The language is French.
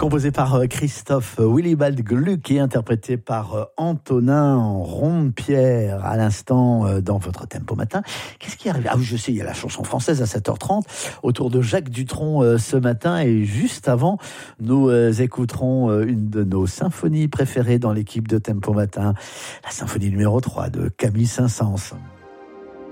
composé par Christophe Willibald Gluck et interprété par Antonin Rompierre à l'instant dans votre Tempo Matin. Qu'est-ce qui arrive ? Ah oui, je sais, il y a la chanson française à 7h30 autour de Jacques Dutronc ce matin, et juste avant, nous écouterons une de nos symphonies préférées dans l'équipe de Tempo Matin, la symphonie numéro 3 de Camille Saint-Saëns.